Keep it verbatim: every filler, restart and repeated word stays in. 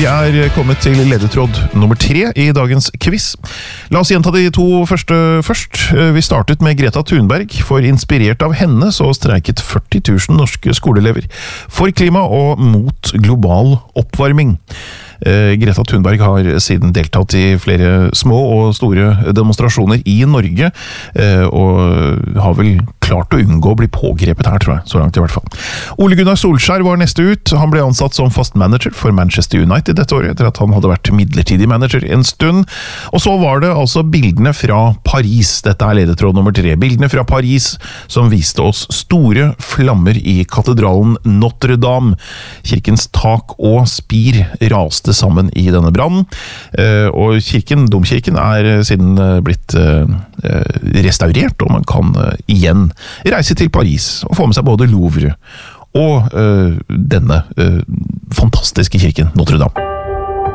Vi er kommet til ledetråd nummer tre i dagens quiz. La oss gjenta de to første først. Vi startet med Greta Thunberg, for inspirert av henne så streiket førti tusen norske skoleelever for klima og mot global oppvarming. Greta Thunberg har siden deltatt i flere små og store demonstrasjoner i Norge, og har vel klart å unngå å bli pågrepet her, tror jeg, så langt i hvert fall. Ole Gunnar Solskjær var neste ut. Han ble ansatt som fast manager for Manchester United dette året, etter at han hadde vært midlertidig manager en stund. Og så var det altså bildene fra Paris. Dette er ledetråd nummer tre. Bildene fra Paris som viste oss store flammer i katedralen Notre-Dame. Kirkens tak og spir raste sammen i denne brannen, og kirken, domkirken er siden blitt restaurert, og man kan igjen reise til Paris og få med seg både Louvre og denne fantastiske kirken Notre-Dame.